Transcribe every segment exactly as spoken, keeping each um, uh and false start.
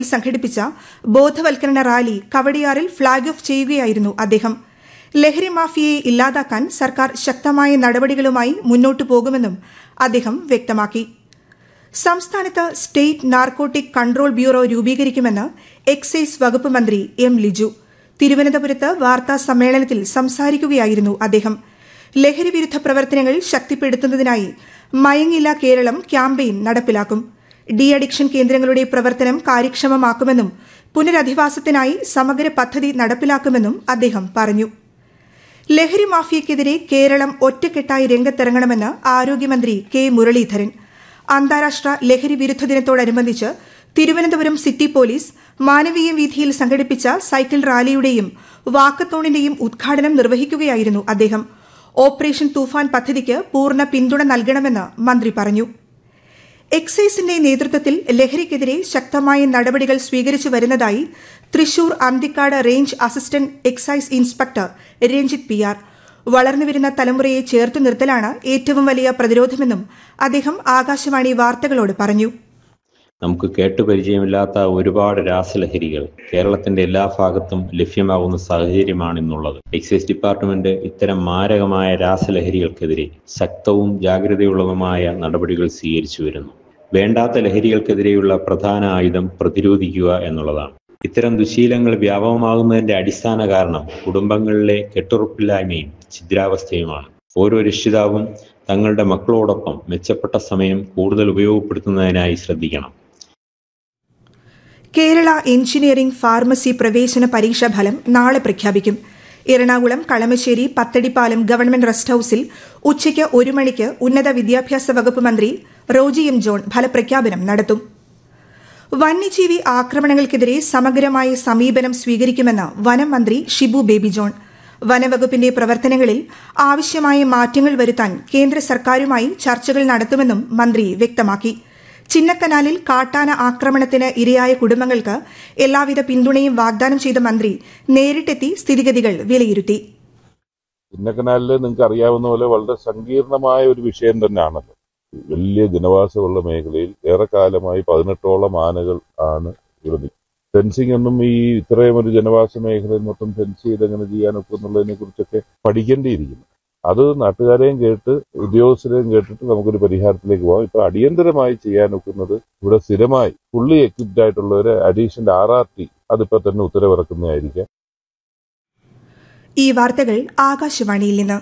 സംഘടിപ്പിച്ച ബോധവൽക്കരണ rally കവടിയാറിൽ flag off ചെയ്യുകയായിരുന്നു അദ്ദേഹം. ലഹരി മാഫിയയെ ഇല്ലാതാക്കാൻ സർക്കാർ ശക്തമായ നടപടികളുമായി മുന്നോട്ടു പോകുമെന്നും അദ്ദേഹം വ്യക്തമാക്കി. സംസ്ഥാനത്ത് സ്റ്റേറ്റ് നാർക്കോട്ടിക് കൺട്രോൾ ബ്യൂറോ രൂപീകരിക്കുമെന്ന് എക്സൈസ് വകുപ്പ് മന്ത്രി എം ലിജു. തിരുവനന്തപുരത്ത് വാർത്താ സമ്മേളനത്തിൽ സംസാരിക്കുകയായിരുന്നു അദ്ദേഹം. ലഹരി വിരുദ്ധ പ്രവർത്തനങ്ങൾ ശക്തിപ്പെടുത്തുന്നതിനായി മയങ്ങില്ല കേരളം ക്യാമ്പയിൻ നടപ്പിലാക്കും. ഡി അഡിക്ഷൻ കേന്ദ്രങ്ങളുടെ പ്രവർത്തനം കാര്യക്ഷമമാക്കുമെന്നും പുനരധിവാസത്തിനായി സമഗ്ര പദ്ധതി നടപ്പിലാക്കുമെന്നും അദ്ദേഹം പറഞ്ഞു. ലഹരി മാഫിയയ്ക്കെതിരെ കേരളം ഒറ്റക്കെട്ടായി രംഗത്തിറങ്ങണമെന്ന് ആരോഗ്യമന്ത്രി കെ മുരളീധരൻ. അന്താരാഷ്ട്ര ലഹരി വിരുദ്ധ ദിനത്തോടനുബന്ധിച്ച് തിരുവനന്തപുരം സിറ്റി പോലീസ് മാനവീയ വീഥിയിൽ സംഘടിപ്പിച്ച സൈക്കിൾ റാലിയുടെയും വാക്കത്തോണിന്റെയും ഉദ്ഘാടനം നിർവഹിക്കുകയായിരുന്നു അദ്ദേഹം. ഓപ്പറേഷൻ തൂഫാൻ പദ്ധതിക്ക് പൂർണ്ണ പിന്തുണ നൽകണമെന്ന് മന്ത്രി പറഞ്ഞു. എക്സൈസിന്റെ നേതൃത്വത്തിൽ ലഹരിക്കെതിരെ ശക്തമായ നടപടികൾ സ്വീകരിച്ചു വരുന്നതായി Thrissur Anthikad range assistant excise inspector Ranjith P R. വളർന്നുവരുന്ന തലമുറയെ ചേർത്തു നിർത്തലാണ് ഏറ്റവും വലിയ പ്രതിരോധമെന്നും അദ്ദേഹം ആകാശവാണി വാർത്തകളോട് പറഞ്ഞു. നമുക്ക് കേട്ടുപരിചയമില്ലാത്ത ഒരുപാട് രാസലഹരികൾ കേരളത്തിന്റെ എല്ലാ ഭാഗത്തും ലഭ്യമാകുന്ന സാഹചര്യമാണ് ഇന്നുള്ളത്. എക്സൈസ് ഡിപ്പാർട്ട്മെന്റ് ഇത്തരം മാരകമായ രാസലഹരികൾക്കെതിരെ ശക്തവും ജാഗ്രതയുള്ളതുമായ നടപടികൾ സ്വീകരിച്ചു വരുന്നു. വേണ്ടാത്ത ലഹരികൾക്കെതിരെയുള്ള പ്രധാന ആയുധം പ്രതിരോധിക്കുക എന്നുള്ളതാണ്. ഇത്തരം ദുശീലങ്ങൾ വ്യാപകമാകുന്നതിന്റെ അടിസ്ഥാന കാരണം കുടുംബങ്ങളിലെ കെട്ടുറപ്പില്ലായ്മയും ഛിദ്രാവസ്ഥയുമാണ്. ഓരോ രക്ഷിതാവും തങ്ങളുടെ മക്കളോടൊപ്പം മെച്ചപ്പെട്ട സമയം കൂടുതൽ ഉപയോഗപ്പെടുത്തുന്നതിനായി ശ്രദ്ധിക്കണം. കേരള എഞ്ചിനീയറിംഗ് ഫാർമസി പ്രവേശന പരീക്ഷാ ഫലം നാളെ പ്രഖ്യാപിക്കും. എറണാകുളം കളമശ്ശേരി പത്തടിപ്പാലം ഗവൺമെന്റ് റെസ്റ്റ് ഹൌസിൽ ഉച്ചയ്ക്ക് ഒരു മണിക്ക് ഉന്നത വിദ്യാഭ്യാസ വകുപ്പ് മന്ത്രി റോജി എം ജോൺ ഫലപ്രഖ്യാപനം നടത്തും. വന്യജീവി ആക്രമണങ്ങൾക്കെതിരെ സമഗ്രമായ സമീപനം സ്വീകരിക്കുമെന്ന് വനം മന്ത്രി ഷിബു ബേബി ജോൺ. വനവകുപ്പിന്റെ പ്രവർത്തനങ്ങളിൽ ആവശ്യമായ മാറ്റങ്ങൾ വരുത്താൻ കേന്ദ്ര സർക്കാരുമായി ചർച്ചകൾ നടത്തുമെന്നും മന്ത്രി വ്യക്തമാക്കി. ചിന്നക്കനാലിൽ കാട്ടാന ആക്രമണത്തിന് ഇരയായ കുടുംബങ്ങൾക്ക് എല്ലാവിധ പിന്തുണയും വാഗ്ദാനം ചെയ്ത മന്ത്രി നേരിട്ടെത്തി സ്ഥിതിഗതികൾ വിലയിരുത്തി. ചിന്നക്കനാലിൽ നിങ്ങൾക്ക് അറിയാവുന്ന പോലെ വളരെ സങ്കീർണമായ ഒരു വിഷയം തന്നെയാണല്ലോ. വലിയ ജനവാസമുള്ള മേഖലയിൽ ഏറെക്കാലമായി പതിനെട്ടോളം ആനകൾ ആണ് ഇവിടെ. ഫെൻസിംഗ് ഒന്നും ഈ ഇത്രയും ഒരു ജനവാസ മേഖലയിൽ മൊത്തം ഫെൻസ് ചെയ്ത് എങ്ങനെ ചെയ്യാനൊക്കെ എന്നുള്ളതിനെ കുറിച്ചൊക്കെ പഠിക്കേണ്ടിയിരിക്കുന്നു. അത് നാട്ടുകാരെയും കേട്ട് ഉദ്യോഗസ്ഥരെയും കേട്ടിട്ട് നമുക്കൊരു പരിഹാരത്തിലേക്ക് പോകാം. ഇപ്പൊ അടിയന്തരമായി ചെയ്യാനൊക്കുന്നത് ഇവിടെ സ്ഥിരമായി fully equipped ആയിട്ടുള്ളവരെ additional R R T അതിപ്പോ തന്നെ ഉത്തരവിറക്കുന്നതായിരിക്കാം. ഈ വാർത്തകൾ ആകാശവാണിയിൽ നിന്ന്.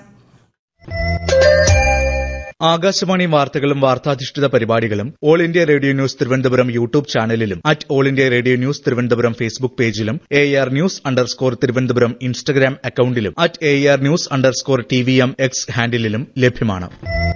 ആകാശവാണി വാർത്തകളും വാർത്താധിഷ്ഠിത പരിപാടികളും all India radio news Thiruvananthapuram YouTube ചാനലിലും at all India radio news Thiruvananthapuram Facebook പേജിലും A R news underscore Thiruvananthapuram Instagram അക്കൌണ്ടിലും at A R news underscore T V M X ഹാൻഡിലും ലഭ്യമാണ്.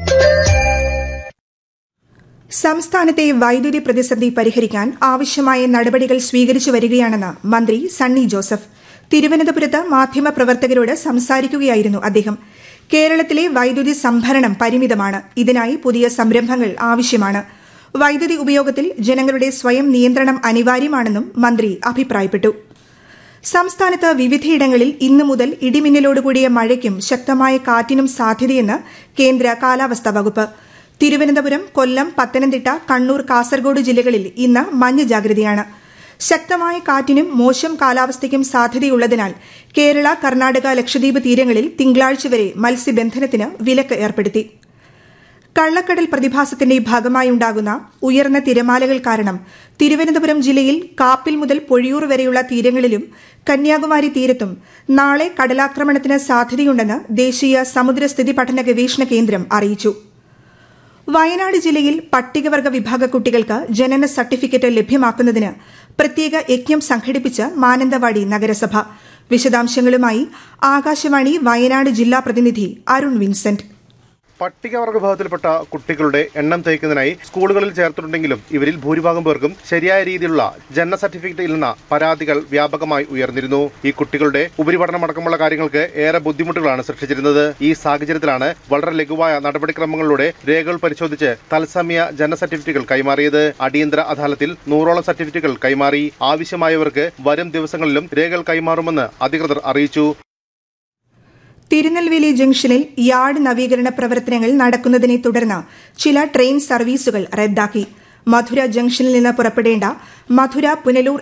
സംസ്ഥാനത്തെ വൈദ്യുതി പ്രതിസന്ധി പരിഹരിക്കാൻ ആവശ്യമായ നടപടികൾ സ്വീകരിച്ചു വരികയാണെന്ന് മന്ത്രി സണ്ണി ജോസഫ്. തിരുവനന്തപുരത്ത് മാധ്യമപ്രവർത്തകരോട് സംസാരിക്കുകയായിരുന്നു അദ്ദേഹം. കേരളത്തിലെ വൈദ്യുതി സംഭരണം പരിമിതമാണ്. ഇതിനായി പുതിയ സംരംഭങ്ങൾ ആവശ്യമാണ്. വൈദ്യുതി ഉപയോഗത്തിൽ ജനങ്ങളുടെ സ്വയം നിയന്ത്രണം അനിവാര്യമാണെന്നും മന്ത്രി അഭിപ്രായപ്പെട്ടു. സംസ്ഥാനത്ത് വിവിധയിടങ്ങളിൽ ഇന്നു മുതൽ ഇടിമിന്നലോടുകൂടിയ മഴയ്ക്കും ശക്തമായ കാറ്റിനും സാധ്യതയെന്ന് കേന്ദ്ര കാലാവസ്ഥാ വകുപ്പ്. തിരുവനന്തപുരം, കൊല്ലം, പത്തനംതിട്ട, കണ്ണൂർ, കാസർഗോഡ് ജില്ലകളിൽ ഇന്ന് മഞ്ഞ ജാഗ്രതയാണ്. ശക്തമായ കാറ്റിനും മോശം കാലാവസ്ഥയ്ക്കും സാധ്യതയുള്ളതിനാൽ കേരള, കർണാടക, ലക്ഷദ്വീപ് തീരങ്ങളിൽ തിങ്കളാഴ്ച വരെ മത്സ്യബന്ധനത്തിന് വിലക്ക് ഏർപ്പെടുത്തി. കള്ളക്കടൽ പ്രതിഭാസത്തിന്റെ ഭാഗമായുണ്ടാകുന്ന ഉയർന്ന തിരമാലകൾ കാരണം തിരുവനന്തപുരം ജില്ലയിൽ കാപ്പിൽ മുതൽ പൊഴിയൂർ വരെയുള്ള തീരങ്ങളിലും കന്യാകുമാരി തീരത്തും നാളെ കടലാക്രമണത്തിന് സാധ്യതയുണ്ടെന്ന് ദേശീയ സമുദ്രസ്ഥിതി പഠന ഗവേഷണ കേന്ദ്രം അറിയിച്ചു. വയനാട് ജില്ലയിൽ പട്ടികവർഗ വിഭാഗ കുട്ടികൾക്ക് ജനന സർട്ടിഫിക്കറ്റ് ലഭ്യമാക്കുന്നതിന് പ്രത്യേക യജ്ഞം സംഘടിപ്പിച്ച് മാനന്തവാടി നഗരസഭ. വിശദാംശങ്ങളുമായി ആകാശവാണി വയനാട് ജില്ലാ പ്രതിനിധി അരുൺ വിൻസെന്റ്. പട്ടികവർഗ വിഭാഗത്തിൽപ്പെട്ട കുട്ടികളുടെ എണ്ണം തയ്ക്കുന്നതിനായി സ്കൂളുകളിൽ ചേർത്തിട്ടുണ്ടെങ്കിലും ഇവരിൽ ഭൂരിഭാഗം പേർക്കും ശരിയായ രീതിയിലുള്ള ജനന സർട്ടിഫിക്കറ്റ് ഇല്ലെന്ന പരാതികൾ വ്യാപകമായി ഉയർന്നിരുന്നു. ഈ കുട്ടികളുടെ ഉപരിപഠനമടക്കമുള്ള കാര്യങ്ങൾക്ക് ഏറെ ബുദ്ധിമുട്ടുകളാണ് സൃഷ്ടിച്ചിരുന്നത്. ഈ സാഹചര്യത്തിലാണ് വളരെ ലഘുവായ നടപടിക്രമങ്ങളിലൂടെ രേഖകൾ പരിശോധിച്ച് തത്സമയ ജനന സർട്ടിഫിക്കറ്റുകൾ കൈമാറിയത്. അടിയന്തര അദാലത്തിൽ നൂറോളം സർട്ടിഫിക്കറ്റുകൾ കൈമാറി. ആവശ്യമായവർക്ക് വരും ദിവസങ്ങളിലും രേഖകൾ കൈമാറുമെന്ന് അധികൃതർ അറിയിച്ചു. തിരുനെൽവേലി ജംഗ്ഷനിൽ യാർഡ് നവീകരണ പ്രവർത്തനങ്ങൾ നടക്കുന്നതിനെ തുടർന്ന് ചില ട്രെയിൻ സർവീസുകൾ റദ്ദാക്കി. മധുര ജംഗ്ഷനിൽ നിന്ന് പുറപ്പെടേണ്ട മധുര പുനലൂർ